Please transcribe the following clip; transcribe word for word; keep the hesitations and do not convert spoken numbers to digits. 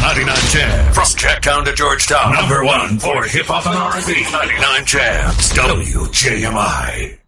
ninety-nine Jams. From Jacktown to Georgetown, number one for hip hop and R and B. ninety-nine Jams, W J M I.